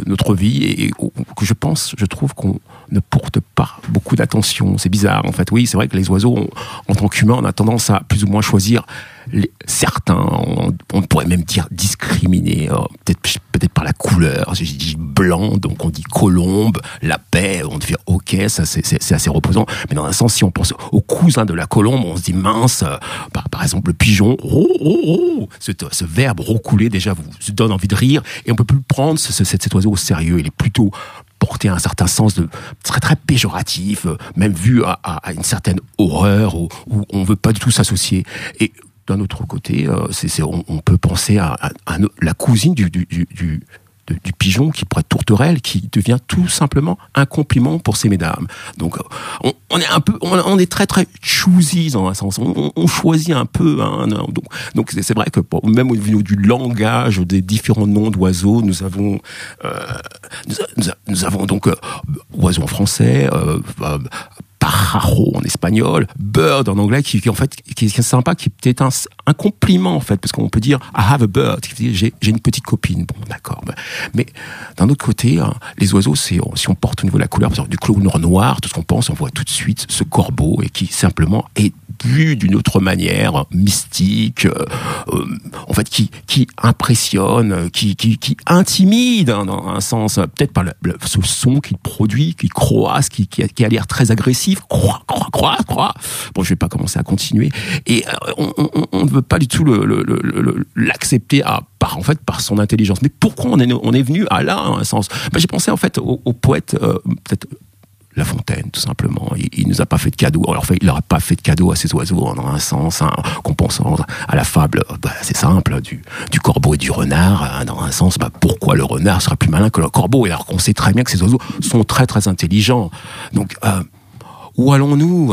notre vie et que je trouve qu'on ne porte pas beaucoup d'attention. C'est bizarre, en fait. Oui, c'est vrai que les oiseaux, en tant qu'humains, on a tendance à plus ou moins choisir certains, on pourrait même dire discriminer, peut-être par la couleur. J'ai dit blanc, donc on dit colombe, la paix, on dit ok, ça c'est assez reposant. Mais dans un sens, si on pense au cousin de la colombe, on se dit mince, par exemple le pigeon, ce verbe roucouler déjà vous donne envie de rire, et on peut plus prendre cet oiseau au sérieux. Il est plutôt porté à un certain sens de très très péjoratif, même vu à une certaine horreur où on veut pas du tout s'associer. Et d'un autre côté, on peut penser à la cousine du pigeon qui pourrait être tourterelle, qui devient tout simplement un compliment pour ces mesdames. Donc on est très très choosy dans un sens. On choisit un peu. Donc c'est vrai que même au niveau du langage des différents noms d'oiseaux, nous avons donc oiseau en français. Pájaro en espagnol, bird en anglais, qui est sympa, qui est peut-être un compliment en fait, parce qu'on peut dire I have a bird, j'ai une petite copine. Bon, d'accord. Mais d'un autre côté, les oiseaux, si on porte au niveau de la couleur, par exemple, du clown noir, tout ce qu'on pense, on voit tout de suite ce corbeau et qui simplement est vu d'une autre manière, mystique, en fait, qui impressionne, qui intimide dans un sens, peut-être par ce son qu'il produit, qui croasse, qui a l'air très agressif, croix. Bon, je vais pas commencer à continuer. Et on ne veut pas du tout l'accepter par son intelligence. Mais pourquoi on est venu à là, en un sens? J'ai pensé en fait au poète, peut-être La Fontaine, tout simplement. Il nous a pas fait de cadeau. Alors, il n'aurait pas fait de cadeau à ces oiseaux, dans un sens, qu'on pense à la fable, c'est simple, du corbeau et du renard, dans un sens, pourquoi le renard sera plus malin que le corbeau? Et alors qu'on sait très bien que ces oiseaux sont très, très intelligents. Donc, où allons-nous,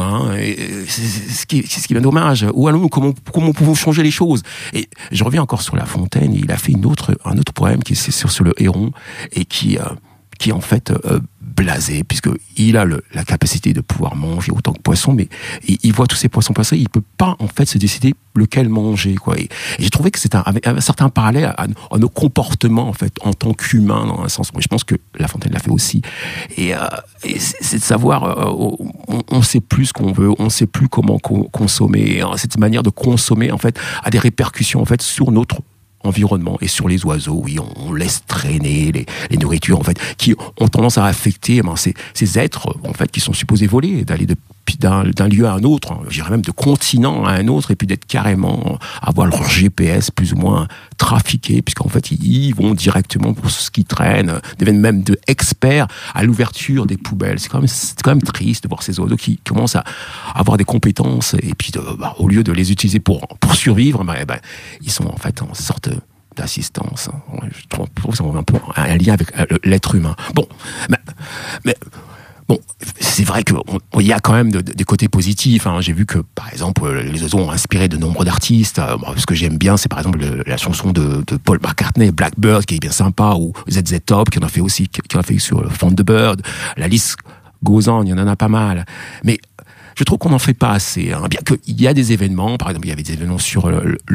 c'est ce qui est bien dommage. Où allons-nous? Comment pouvons changer les choses? Et je reviens encore sur La Fontaine. Il a fait un autre poème qui est sur le héron et qui en fait blasé, puisqu'il a la capacité de pouvoir manger autant que poisson, mais il voit tous ces poissons passer, il peut pas en fait se décider lequel manger, quoi. Et j'ai trouvé que c'était un certain parallèle à nos comportements en fait en tant qu'humains, dans un sens. Je pense que La Fontaine l'a fait aussi. Et c'est de savoir, on sait plus ce qu'on veut, on sait plus comment consommer. Et cette manière de consommer en fait a des répercussions en fait sur notre environnement et sur les oiseaux. Oui, on laisse traîner les nourritures en fait qui ont tendance à affecter ces êtres en fait qui sont supposés voler, d'aller d'un lieu à un autre, je dirais même de continent à un autre, et puis d'être carrément avoir leur GPS plus ou moins trafiqué, puisqu'en fait ils vont directement pour ce qui traîne, deviennent même experts à l'ouverture des poubelles. C'est quand même triste de voir ces oiseaux qui commencent à avoir des compétences, et puis au lieu de les utiliser pour survivre, ils sont en fait en sorte d'assistance. Je trouve que ça a un peu un lien avec l'être humain. Bon, mais bon, c'est vrai qu'il y a quand même des côtés positifs. J'ai vu que, par exemple, les oiseaux ont inspiré de nombreux d'artistes. Ce que j'aime bien, c'est par exemple la chanson de Paul McCartney, Blackbird, qui est bien sympa, ou ZZ Top, qui en a fait aussi, qui en a fait sur Thunderbird. La liste goes on, il y en a pas mal. Mais je trouve qu'on n'en fait pas assez. Bien qu'il y a des événements, par exemple, il y avait des événements sur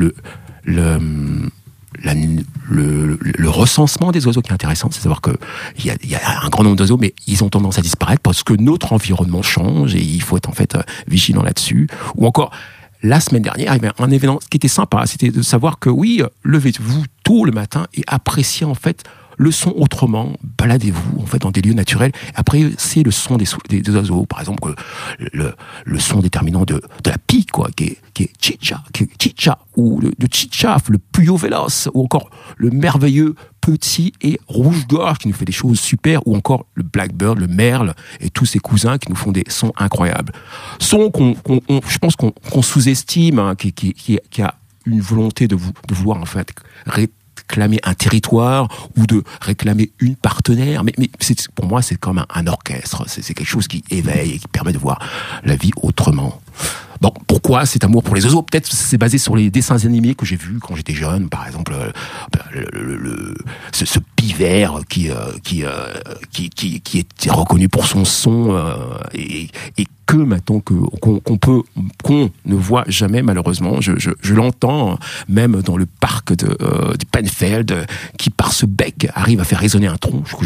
le recensement des oiseaux qui est intéressant, c'est de savoir qu'il y a un grand nombre d'oiseaux, mais ils ont tendance à disparaître parce que notre environnement change et il faut être en fait vigilant là-dessus. Ou encore, la semaine dernière, il y avait un événement qui était sympa, c'était de savoir que oui, levez-vous tôt le matin et appréciez en fait le son autrement, baladez-vous en fait dans des lieux naturels. Après, c'est le son des oiseaux, par exemple le son déterminant de la pique, quoi, qui est chicha, ou de chichaf, le puyo veloce, ou encore le merveilleux petit et rouge-gorge qui nous fait des choses super, ou encore le blackbird, le merle et tous ses cousins qui nous font des sons incroyables. Sons je pense qu'on sous-estime, qui a une volonté de vouloir en fait réclamer un territoire ou de réclamer une partenaire, mais pour moi c'est comme un orchestre, c'est quelque chose qui éveille et qui permet de voir la vie autrement. Bon, pourquoi cet amour pour les oiseaux? Peut-être c'est basé sur les dessins animés que j'ai vus quand j'étais jeune, par exemple ce pivert qui était reconnu pour son son et que maintenant qu'on ne voit jamais malheureusement. Je l'entends même dans le parc du Penfeld qui par ce bec arrive à faire résonner un tronc.